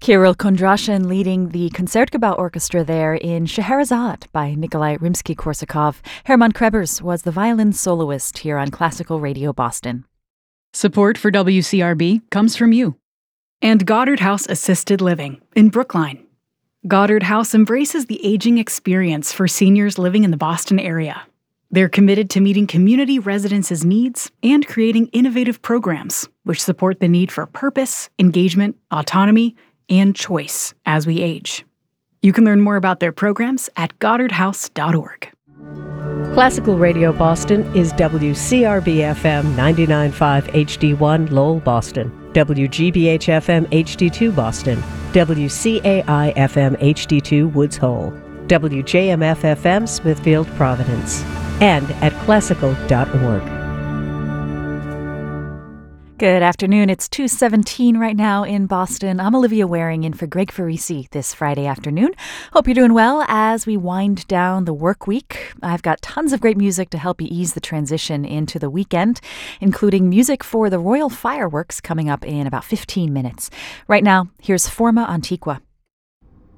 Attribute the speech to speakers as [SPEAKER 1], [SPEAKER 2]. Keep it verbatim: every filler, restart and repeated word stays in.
[SPEAKER 1] Kirill Kondrashin leading the Concertgebouw Orchestra there in Scheherazade by Nikolai Rimsky-Korsakov. Hermann Krebers was the violin soloist here on Classical Radio Boston.
[SPEAKER 2] Support for W C R B comes from you. And Goddard House Assisted Living in Brookline. Goddard House embraces the aging experience for seniors living in the Boston area. They're committed to meeting community residents' needs and creating innovative programs which support the need for purpose, engagement, autonomy, and choice as we age. You can learn more about their programs at goddard house dot org.
[SPEAKER 3] Classical Radio Boston is W C R B F M ninety-nine point five H D one Lowell, Boston, W G B H F M H D two Boston, W C A I F M H D two Woods Hole, W J M F F M Smithfield, Providence, and at classical dot org.
[SPEAKER 1] Good afternoon. It's two seventeen right now in Boston. I'm Olivia Waring in for Greg Farisi this Friday afternoon. Hope you're doing well as we wind down the work week. I've got tons of great music to help you ease the transition into the weekend, including music for the Royal Fireworks coming up in about fifteen minutes. Right now, here's Forma Antiqua.